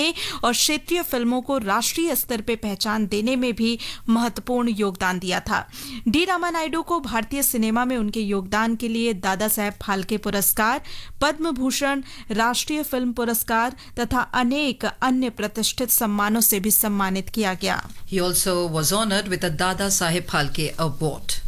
बनाने और क्षेत्रीय फिल्मों को राष्ट्रीय स्तर पर पहचान देने में भी महत्वपूर्ण योगदान दिया था। डी रामानायडू को भारतीय सिनेमा में उनके योगदान के लिए दादा साहेब फाल्के पुरस्कार, पद्म भूषण, राष्ट्रीय फिल्म पुरस्कार तथा अनेक अन्य प्रतिष्ठित सम्मानों से भी सम्मानित किया गया। He also was honored with a Dada Saheb Phalke Award.